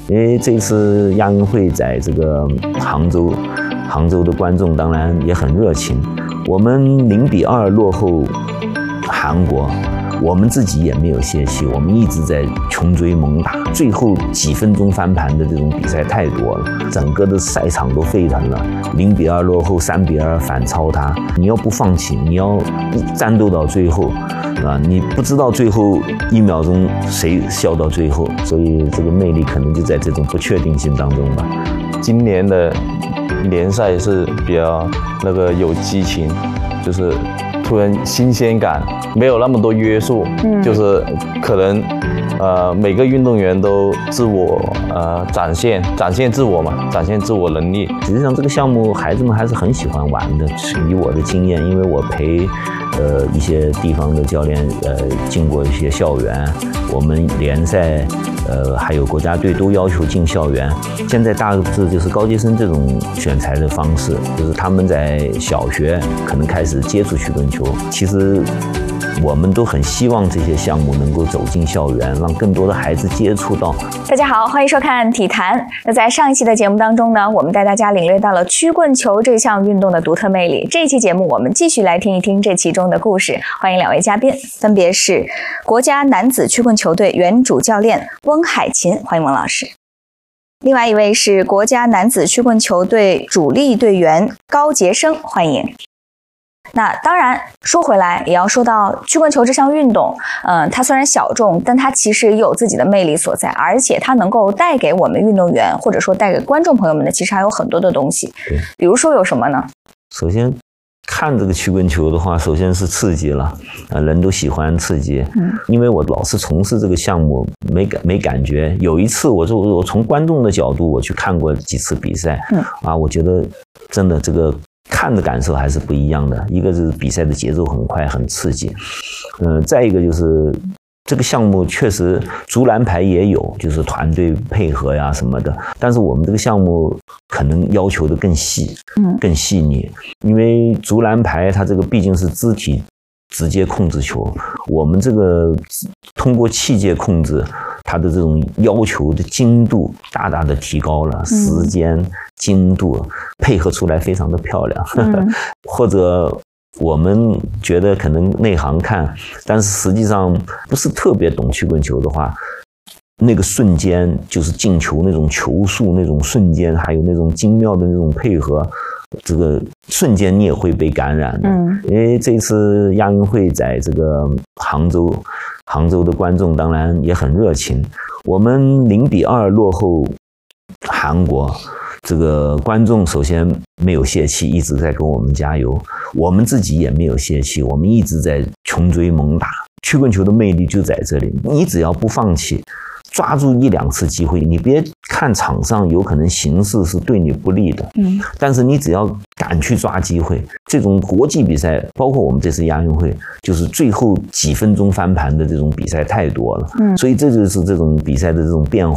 因为这次亚运会在这个杭州的观众当然也很热情。我们0-2落后韩国，我们自己也没有泄气，我们一直在穷追猛打，最后几分钟翻盘的这种比赛太多了，整个的赛场都沸腾了。0-2落后，3-2反超他，你要不放弃，你要战斗到最后，啊，你不知道最后1秒钟谁笑到最后，所以这个魅力可能就在这种不确定性当中吧。 今年的联赛是比较有激情，就是突然新鲜感，没有那么多约束，就是可能每个运动员都自我展现自我嘛，展现自我能力。 实际上这个项目孩子们还是很喜欢玩的，以我的经验，因为我陪一些地方的教练进过一些校园，我们联赛还有国家队都要求进校园。现在大致就是高阶生这种选材的方式，就是他们在小学可能开始接触曲棍球。其实我们都很希望这些项目能够走进校园，让更多的孩子接触到。 大家好，欢迎收看体坛。那在上一期的节目当中呢，我们带大家领略到了曲棍球这项运动的独特魅力。这一期节目我们继续来听一听这其中的故事。欢迎2位嘉宾，分别是国家男子曲棍球队原主教练翁海琴，欢迎翁老师。另外一位是国家男子曲棍球队主力队员高杰生，欢迎。那当然说回来也要说到曲棍球这项运动，它虽然小众，但它其实也有自己的魅力所在，而且它能够带给我们运动员或者说带给观众朋友们的其实还有很多的东西。比如说有什么呢？ 首先看这个曲棍球的话，首先是刺激了，人都喜欢刺激。因为我老是从事这个项目，没感觉。有一次我从观众的角度我去看过几次比赛，我觉得真的这个看的感受还是不一样的。一个是比赛的节奏很快很刺激，再一个就是这个项目确实竹篮排也有，就是团队配合呀什么的，但是我们这个项目可能要求的更细，更细腻。因为竹篮排它这个毕竟是肢体直接控制球，我们这个通过器械控制，它的这种要求的精度大大的提高了，时间精度配合出来非常的漂亮。或者我们觉得可能内行看，但是实际上不是特别懂曲棍球的话，那个瞬间就是进球那种球速那种瞬间，还有那种精妙的那种配合，这个瞬间你也会被感染的。因为这次亚运会在这个杭州的观众当然也很热情。我们0-2落后韩国，这个观众首先没有泄气，一直在跟我们加油，我们自己也没有泄气，我们一直在穷追猛打。曲棍球的魅力就在这里，你只要不放弃，抓住1-2次机会，你别看场上有可能形势是对你不利的，但是你只要敢去抓机会。这种国际比赛，包括我们这次亚运会，就是最后几分钟翻盘的这种比赛太多了，所以这就是这种比赛的这种变化。